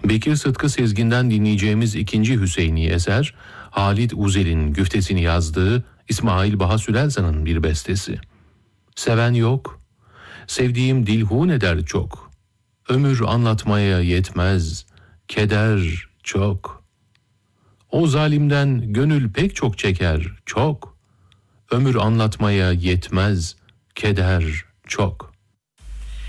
Bekir Sıtkı Sezgin'den dinleyeceğimiz ikinci Hüseyni eser, Halit Uzel'in güftesini yazdığı İsmail Baha Sülelza'nın bir bestesi. Seven yok, sevdiğim dilhun eder çok. Ömür anlatmaya yetmez, keder çok. O zalimden gönül pek çok çeker, çok. Ömür anlatmaya yetmez, keder çok.